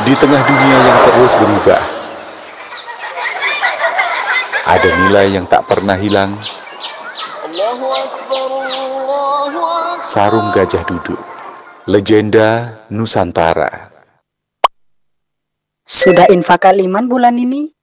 Di tengah dunia yang terus berubah, ada nilai yang tak pernah hilang. Sarung Gajah Duduk, legenda Nusantara. Sudah infak Iman bulan ini?